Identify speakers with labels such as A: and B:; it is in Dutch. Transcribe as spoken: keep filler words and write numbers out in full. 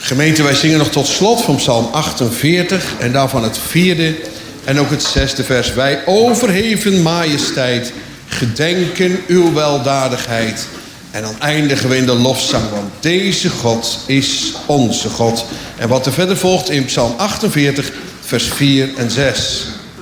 A: Gemeente, wij zingen nog tot slot van Psalm achtenveertig en daarvan het vierde en ook het zesde vers. Wij overheven majesteit, gedenken uw weldadigheid. En dan eindigen we in de lofzang, want deze God is onze God. En wat er verder volgt in Psalm achtenveertig, vers vier en zes.